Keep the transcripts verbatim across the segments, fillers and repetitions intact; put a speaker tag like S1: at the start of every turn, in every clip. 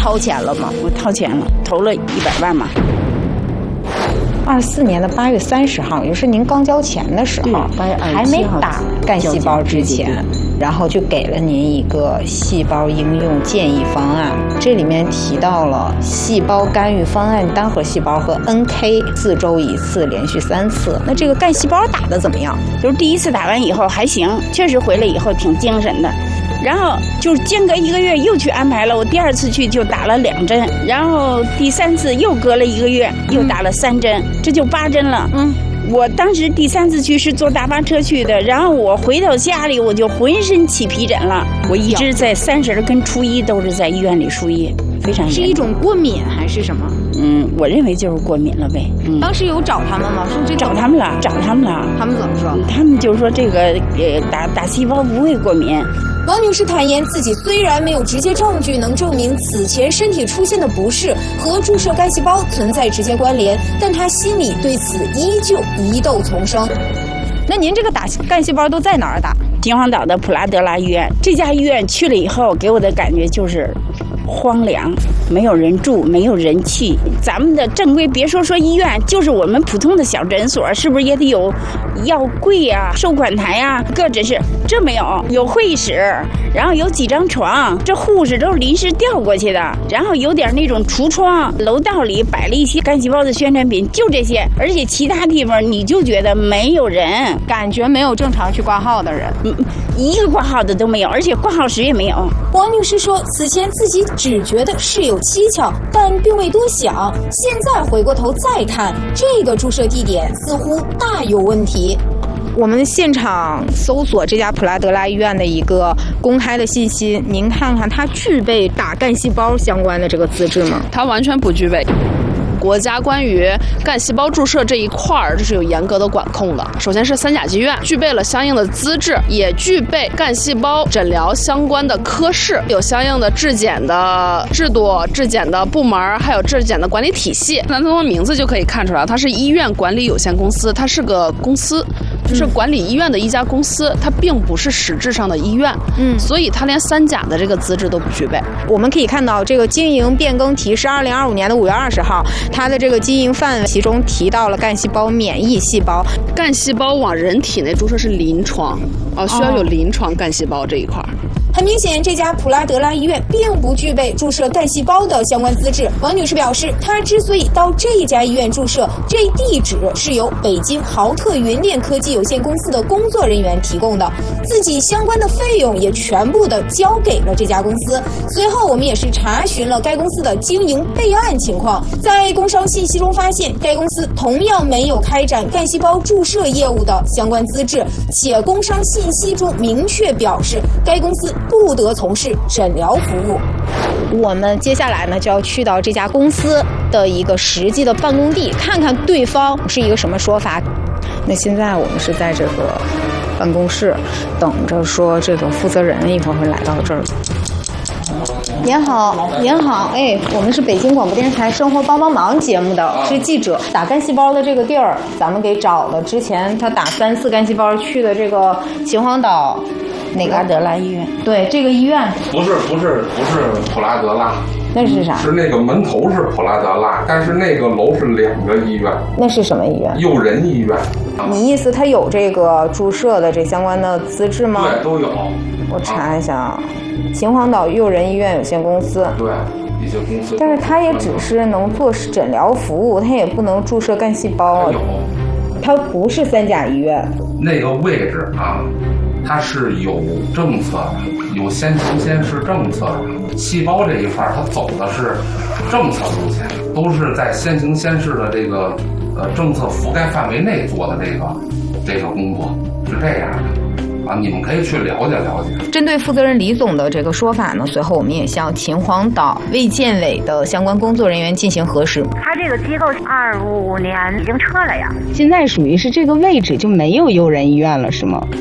S1: 掏钱了吗？
S2: 我掏钱了，投了一百万嘛。
S1: 二四年的八月三十号，也就是您刚交钱的时候，还没打干细胞之前，然后就给了您一个细胞应用建议方案。这里面提到了细胞干预方案单核细胞和 N K 四周一次，连续三次。那这个干细胞打得怎么样？
S2: 就是第一次打完以后还行，确实回来以后挺精神的。然后就间隔一个月又去安排了，我第二次去就打了两针，然后第三次又隔了一个月又打了三针，嗯、这就八针了。嗯，我当时第三次去是坐大巴车去的，然后我回到家里我就浑身起皮疹了，我一直在三十跟初一都是在医院里输液，非常严重。
S1: 是一种过敏还是什么？
S2: 嗯，我认为就是过敏了呗。嗯、
S1: 当时有找他们吗？说这
S2: 找他们了，找他们了。
S1: 他们怎么说？
S2: 他们就说这个呃打打细胞不会过敏。
S3: 王女士坦言，自己虽然没有直接证据能证明此前身体出现的不适和注射干细胞存在直接关联，但她心里对此依旧疑窦丛生。
S1: 那您这个打干细胞都在哪儿打？
S2: 秦皇岛的普拉德拉医院。这家医院去了以后，给我的感觉就是荒凉，没有人住，没有人气。咱们的正规，别说说医院，就是我们普通的小诊所，是不是也得有药柜啊、收款台啊、各诊室？这没有，有会议室，然后有几张床，这护士都是临时调过去的，然后有点那种橱窗，楼道里摆了一些干细胞的宣传品，就这些。而且其他地方你就觉得没有人，
S1: 感觉没有正常去挂号的人，
S2: 嗯，一个挂号的都没有，而且挂号室也没有。
S3: 王女士说，此前自己只觉得事有蹊跷，但并未多想。现在回过头再看，这个注射地点似乎大有问题。
S1: 我们现场搜索这家普拉德拉医院的一个公开的信息，您看看它具备打干细胞相关的这个资质吗？
S4: 它完全不具备。国家关于干细胞注射这一块儿，这是有严格的管控的。首先是三甲技院具备了相应的资质，也具备干细胞诊疗相关的科室，有相应的质检的制度、质检的部门，还有质检的管理体系。那从名字就可以看出来，它是医院管理有限公司，它是个公司。就是管理医院的一家公司，它并不是实质上的医院，嗯，所以它连三甲的这个资质都不具备。
S1: 我们可以看到，这个经营变更提是二零二五年的五月二十号，它的这个经营范围其中提到了干细胞免疫细胞，
S4: 干细胞往人体内注射是临床，哦，需要有临床干细胞这一块。
S3: 很明显，这家普拉德拉医院并不具备注射干细胞的相关资质。王女士表示，她之所以到这一家医院注射，这地址是由北京豪特云链科技有限公司的工作人员提供的，自己相关的费用也全部的交给了这家公司。随后，我们也是查询了该公司的经营备案情况，在工商信息中发现，该公司同样没有开展干细胞注射业务的相关资质，且工商信息中明确表示，该公司不得从事诊疗服务。
S1: 我们接下来呢就要去到这家公司的一个实际的办公地，看看对方是一个什么说法。那现在我们是在这个办公室，等着说这个负责人一会儿会来到这儿。您好，您好，哎，我们是北京广播电视台《生活帮帮忙》节目的，是记者。打干细胞的这个地儿，咱们给找了。之前他打三次干细胞去的这个秦皇岛。哪个
S2: 德拉医院？
S1: 对，这个医院
S5: 不是不是不是普拉德拉，
S1: 那是啥？
S5: 是那个门头是普拉德拉，但是那个楼是两个医院。
S1: 那是什么医院？
S5: 诱人医院。
S1: 你意思他有这个注射的这相关的资质吗？
S5: 对，都有。
S1: 我查一下啊，秦皇岛诱人医院有限公司。
S5: 对，一些公司。
S1: 但是他也只是能做诊疗服务，他也不能注射干细胞啊。
S5: 有。
S1: 他不是三甲医院。
S5: 那个位置啊。它是有政策的，有先行先试政策的。细胞这一块它走的是政策路线，都是在先行先试的这个呃政策覆盖范围内做的这个这个工作，是这样的啊。你们可以去了解了解。
S1: 针对负责人李总的这个说法呢，随后我们也向秦皇岛卫健委的相关工作人员进行核实。
S6: 他这个机构二五年已经撤了呀，
S7: 现在属于是这个位置就没有诱人医院了，是吗？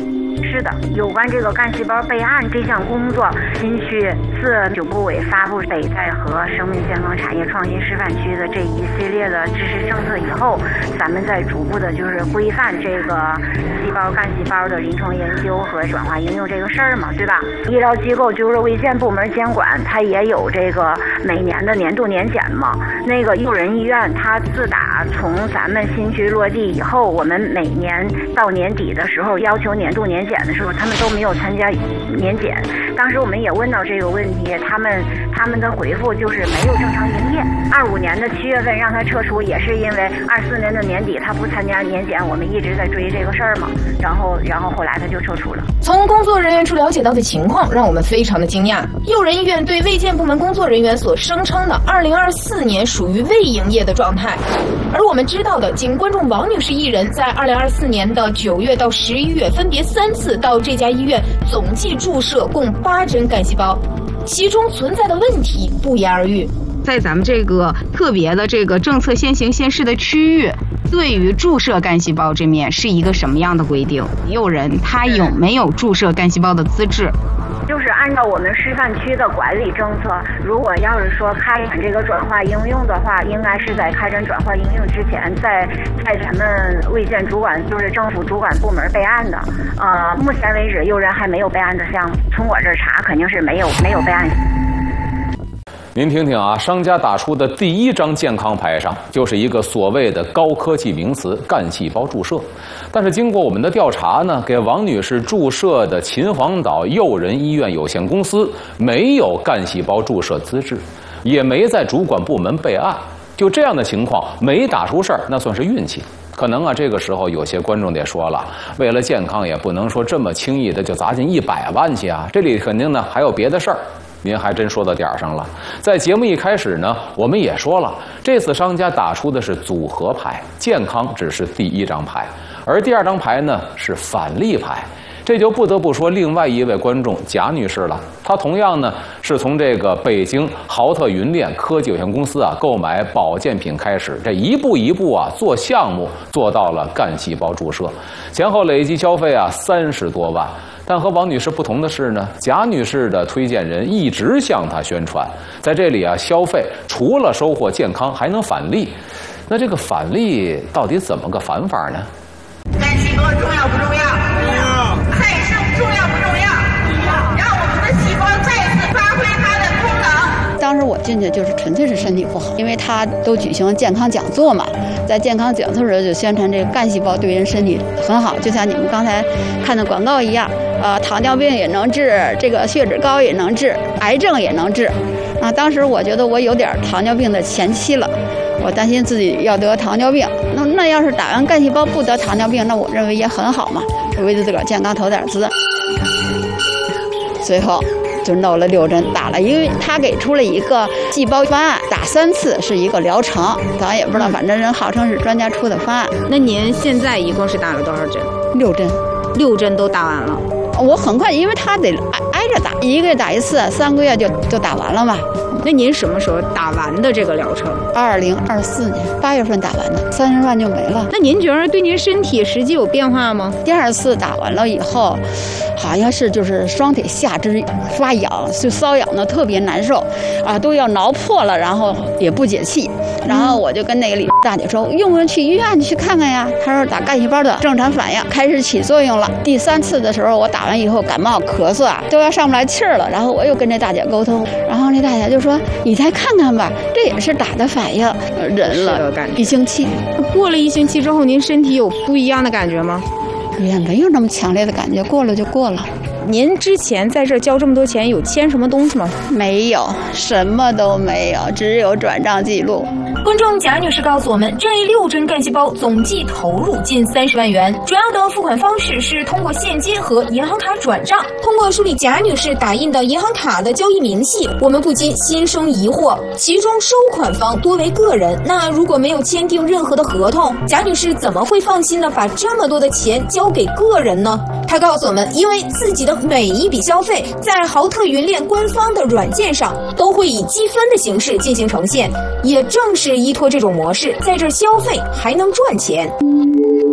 S6: 是的，有关这个干细胞备案这项工作，新区自九部委发布北戴河生命健康产业创新示范区的这一系列的支持政策以后，咱们在逐步的就是规范这个细胞干细胞的临床研究和转化应用这个事儿嘛，对吧？医疗机构就是卫健部门监管，它也有这个每年的年度年检嘛。那个幼人医院，它自打从咱们新区落地以后，我们每年到年底的时候要求年度年检的时候，他们都没有参加年检。当时我们也问到这个问题，他们他们的回复就是没有正常营业。二五年的七月份让他撤除，也是因为二四年的年底他不参加年检，我们一直在追这个事儿嘛。然后然后后来他就撤除了。
S3: 从工作人员处了解到的情况，让我们非常的惊讶。幼人医院对卫健部门工作人员所声称的二零二四年属于未营业的状态，而我们知道的，仅观众王女士一人在二零二四年的九月到十一月分别三次到这家医院，总计注射共八针干细胞，其中存在的问题不言而喻。
S7: 在咱们这个特别的这个政策先行先试的区域，对于注射干细胞这面是一个什么样的规定？幼人他有没有注射干细胞的资质？
S6: 就是按照我们示范区的管理政策，如果要是说开展这个转化应用的话，应该是在开展转化应用之前，在在咱们卫健主管就是政府主管部门备案的。呃，目前为止，幼人还没有备案的项目，从我这儿查肯定是没有没有备案。
S8: 您听听啊，商家打出的第一张健康牌上就是一个所谓的高科技名词——干细胞注射。但是经过我们的调查呢，给王女士注射的秦皇岛幼人医院有限公司没有干细胞注射资质，也没在主管部门备案。就这样的情况，没打出事儿，那算是运气。可能啊，这个时候有些观众得说了，为了健康也不能说这么轻易的就砸进一百万去啊，这里肯定呢还有别的事儿。您还真说到点儿上了。在节目一开始呢，我们也说了，这次商家打出的是组合牌，健康只是第一张牌，而第二张牌呢是返利牌。这就不得不说另外一位观众贾女士了，她同样呢是从这个北京豪特云链科技有限公司啊购买保健品开始，这一步一步啊做项目做到了干细胞注射，前后累计消费啊三十多万。但和王女士不同的是呢，贾女士的推荐人一直向她宣传，在这里啊消费除了收获健康，还能返利。那这个返利到底怎么个返法呢？
S9: 干细胞重要不重要？重要。再生重要不重要？重要。让我们的细胞再次发挥它的功能。
S2: 当时我进去就是纯粹是身体不好，因为他都举行健康讲座嘛，在健康讲座的时候就宣传这个干细胞对人身体很好，就像你们刚才看的广告一样。呃，糖尿病也能治，这个血脂高也能治，癌症也能治。啊，当时我觉得我有点糖尿病的前期了，我担心自己要得糖尿病。那那要是打完干细胞不得糖尿病，那我认为也很好嘛，为了自个儿健康投点资。最后就弄了六针打了，因为他给出了一个细胞方案，打三次是一个疗程，咱也不知道，反正人号称是专家出的方案。
S1: 那您现在一共是打了多少针？
S2: 六针，
S1: 六针都打完了。
S2: 我很快，因为他得挨挨着打，一个月打一次，三个月就就打完了嘛。
S1: 那您什么时候打完的这个疗程？
S2: 二零二四年八月份打完的，三十万就没了。
S1: 那您觉得对您身体实际有变化吗？
S2: 第二次打完了以后，好像是就是双腿下肢发痒，就瘙痒的特别难受，啊，都要挠破了，然后也不解气。然后我就跟那个李大姐说，用不用去医院去看看呀？她说打干细胞的正常反应开始起作用了。第三次的时候，我打完以后感冒咳嗽啊，都要上不来气儿了。然后我又跟这大姐沟通，然后那大姐就说：“你再看看吧，这也是打的反应。”忍了一星期，
S1: 过了一星期之后，您身体有不一样的感觉吗？
S2: 也没有那么强烈的感觉，过了就过了。
S1: 您之前在这交这么多钱，有签什么东西吗？
S2: 没有，什么都没有，只有转账记录。
S3: 观众贾女士告诉我们，这六针干细胞总计投入近三十万元，主要的付款方式是通过现金和银行卡转账。通过梳理贾女士打印的银行卡的交易明细，我们不禁心生疑惑，其中收款方多为个人，那如果没有签订任何的合同，贾女士怎么会放心的把这么多的钱交给个人呢？她告诉我们，因为自己的每一笔消费在豪特云链官方的软件上都会以积分的形式进行呈现，也正是依托这种模式，在这消费还能赚钱。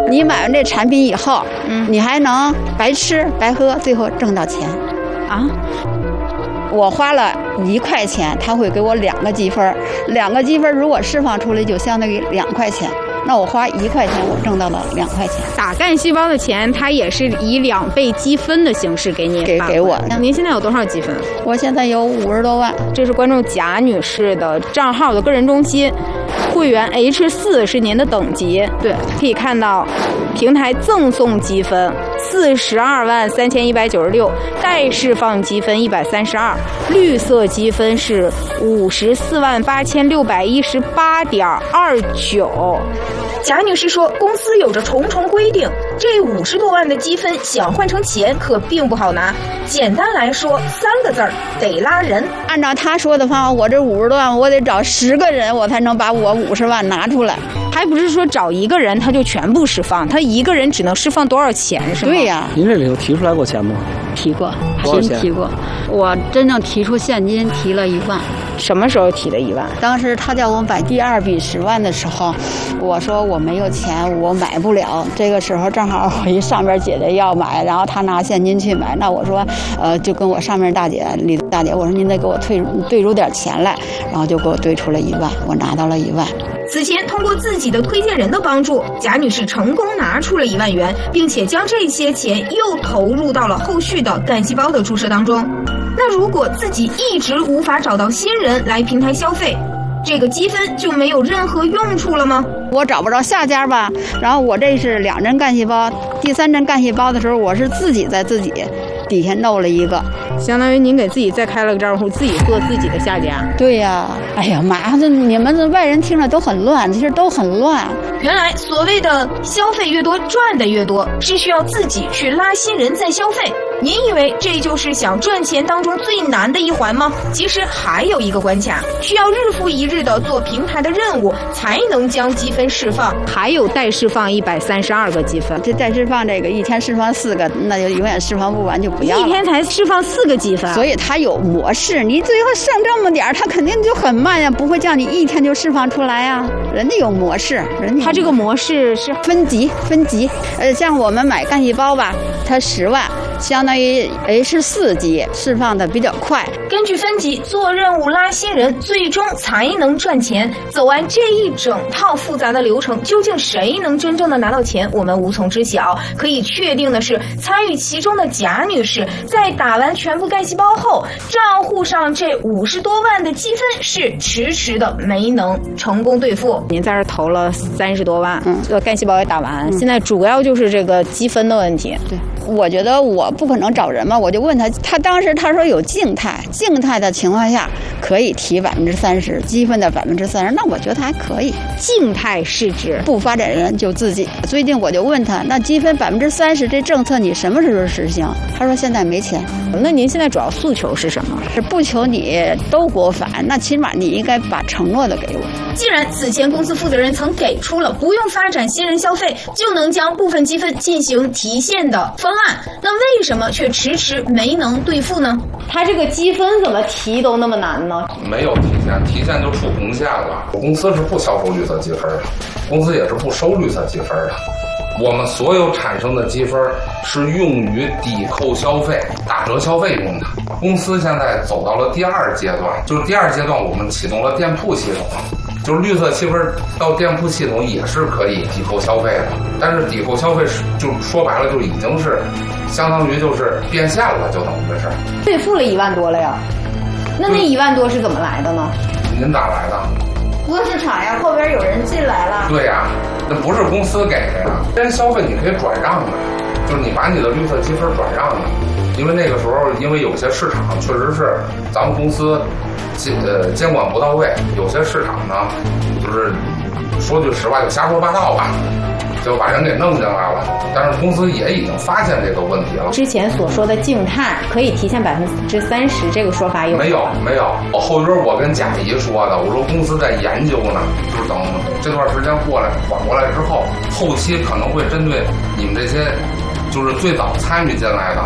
S2: 你买完这产品以后，嗯，你还能白吃白喝，最后挣到钱，啊？我花了一块钱，他会给我两个积分，两个积分如果释放出来，就相当于两块钱。那我花一块钱，我挣到了两块钱。
S1: 打干细胞的钱，它也是以两倍积分的形式给你
S2: 给给我。
S1: 您现在有多少积分？
S2: 我现在有五十多万。
S1: 这是关注贾女士的账号的个人中心，会员 H 四是您的等级。对，可以看到平台赠送积分四十二万三千一百九十六，待释放积分一百三十二，绿色积分是五十四万八千六百一十八点二九。
S3: 贾女士说，公司有着重重规定，这五十多万的积分想换成钱可并不好拿。简单来说，三个字儿，得拉人。
S2: 按照他说的话，我这五十多万，我得找十个人，我才能把我五十万拿出来。
S1: 还不是说找一个人他就全部释放，他一个人只能释放多少钱是吗？
S2: 对呀。
S10: 您这里头提出来过钱吗？
S2: 提过，
S10: 多少钱？
S2: 提过。我真正提出现金提了一万。
S1: 什么时候提的一万？
S2: 当时他叫我买第二笔十万的时候，我说我没有钱，我买不了。这个时候正好我一上边姐姐要买，然后他拿现金去买，那我说，呃，就跟我上面大姐李大姐，我说您得给我退兑出点钱来，然后就给我兑出了一万，我拿到了一万。
S3: 此前通过自己的推荐人的帮助，贾女士成功拿出了一万元，并且将这些钱又投入到了后续的干细胞的注射当中。那如果自己一直无法找到新人来平台消费，这个积分就没有任何用处了吗？
S2: 我找不着下家吧，然后我这是两针干细胞，第三针干细胞的时候，我是自己在自己底下弄了一个，
S1: 相当于您给自己再开了个账户，自己做自己的下家。
S2: 对呀，哎呀妈，这你们这外人听着都很乱，其实都很乱。
S3: 原来所谓的消费越多赚的越多，是需要自己去拉新人再消费。您以为这就是想赚钱当中最难的一环吗？其实还有一个关卡，需要日复一日的做平台的任务，才能将积分释放。
S1: 还有待释放一百三十二个积分，
S2: 这待释放这个一天释放四个，那就永远释放不完，就不要了。
S1: 一天才释放四个积分，
S2: 所以它有模式，你最后剩这么点儿，它肯定就很慢呀，不会叫你一天就释放出来呀。人家有模式，人家
S1: 它这个模式是
S2: 分级分级。呃，像我们买干细胞吧，它十万。相当于 H 四级释放的比较快，
S3: 根据分级做任务拉新人，最终才能赚钱。走完这一整套复杂的流程，究竟谁能真正的拿到钱，我们无从知晓。可以确定的是，参与其中的贾女士在打完全部干细胞后，账户上这五十多万的积分是迟迟的没能成功兑付。
S1: 您在这投了三十多万，嗯，这个干细胞也打完，嗯，现在主要就是这个积分的问题。
S2: 对，我觉得我不可能找人嘛，我就问他，他当时他说有静态，静态的情况下可以提百分之三十积分的百分之三十，那我觉得还可以。
S1: 静态是指
S2: 不发展人就自己。最近我就问他，那积分百分之三十这政策你什么时候实行？他说现在没钱。
S1: 那您现在主要诉求是什么？
S2: 是不求你都给我返，那起码你应该把承诺的给我。
S3: 既然此前公司负责人曾给出了不用发展新人消费就能将部分积分进行提现的方案，那为什么却迟迟没能兑付呢？
S1: 他这个积分怎么提都那么难呢？
S5: 没有提现，提现就出红线了。公司是不销售绿色积分的，公司也是不收绿色积分的。我们所有产生的积分是用于抵扣消费、打折消费用的。公司现在走到了第二阶段，就是第二阶段我们启动了店铺系统，就是绿色积分到店铺系统也是可以抵扣消费的，但是抵扣消费是就说白了就已经是相当于就是变现了，就等于是
S1: 兑付了一万多了呀。那那一万多是怎么来的呢？
S5: 您咋来的？
S2: 不市场呀，后边有人进来了。
S5: 对呀，那不是公司给的呀，人消费你可以转让的，就是你把你的绿色积分转让的。因为那个时候，因为有些市场确实是咱们公司监呃监管不到位，有些市场呢，就是说句实话就瞎说八道吧，就把人给弄进来了。但是公司也已经发现这个问题了。
S1: 之前所说的静态可以提现百分之三十，这个说法有
S5: 没有？没有。后边我跟贾姨说的，我说公司在研究呢，就是等这段时间过来缓过来之后，后期可能会针对你们这些就是最早参与进来的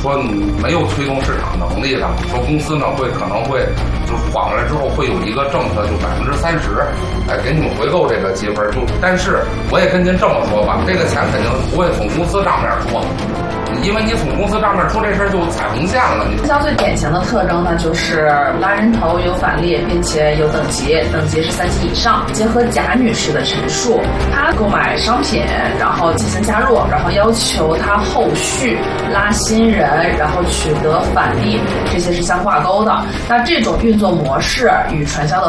S5: 说没有推动市场能力的，说公司呢会可能会就是缓过来之后会有一个政策，就百分之三十，哎，给你们回购这个积分。就但是我也跟您这么说吧，这个钱肯定不会从公司账面出，因为你从公司账面出这事儿就踩红线了。
S10: 直销最典型的特征呢，就是拉人头、有返利，并且有等级，等级是三级以上。结合贾女士的陈述，她购买商品，然后进行加入，然后要求她后续拉新人，然后取得返利，这些是相挂钩的。那这种运作模式与传销的